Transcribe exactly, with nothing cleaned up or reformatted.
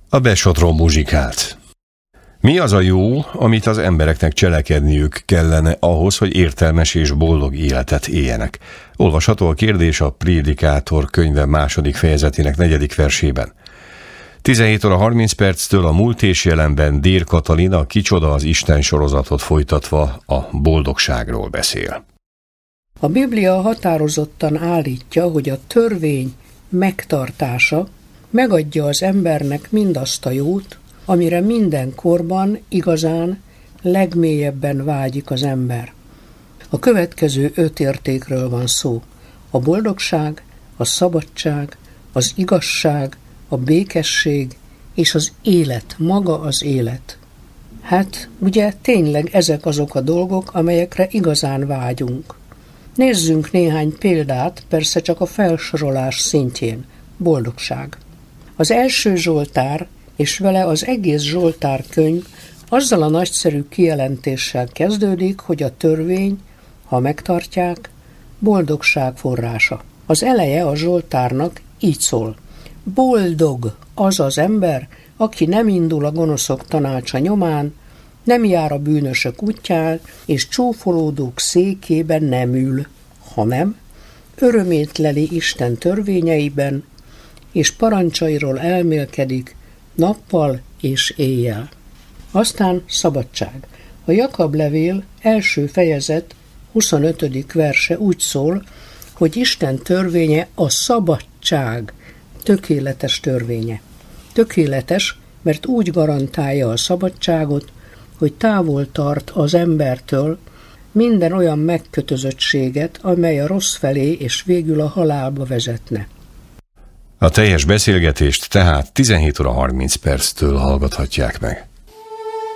A besodron muzsikált. Mi az a jó, amit az embereknek cselekedniük kellene ahhoz, hogy értelmes és boldog életet éljenek? Olvasható a kérdés a Prédikátor könyve második fejezetének negyedik versében. tizenhét óra harminc perctől a múlt és jelenben Dér Katalina Kicsoda az Isten sorozatot folytatva a boldogságról beszél. A Biblia határozottan állítja, hogy a törvény megtartása megadja az embernek mindazt a jót, amire minden korban igazán legmélyebben vágyik az ember. A következő öt értékről van szó: a boldogság, a szabadság, az igazság, a békesség és az élet, maga az élet. Hát, ugye tényleg ezek azok a dolgok, amelyekre igazán vágyunk. Nézzünk néhány példát, persze csak a felsorolás szintjén. Boldogság. Az első Zsoltár, és vele az egész Zsoltár könyv azzal a nagyszerű kijelentéssel kezdődik, hogy a törvény, ha megtartják, boldogság forrása. Az eleje a Zsoltárnak így szól: boldog az az ember, aki nem indul a gonoszok tanácsa nyomán, nem jár a bűnösök útján, és csúfolódók székében nem ül, hanem örömét leli Isten törvényeiben, és parancsairól elmélkedik nappal és éjjel. Aztán szabadság. A Jakab levél első fejezet huszonötödik verse úgy szól, hogy Isten törvénye a szabadság tökéletes törvénye. Tökéletes, mert úgy garantálja a szabadságot, hogy távol tart az embertől minden olyan megkötözöttséget, amely a rossz felé és végül a halálba vezetne. A teljes beszélgetést tehát tizenhét óra harminc perctől hallgathatják meg.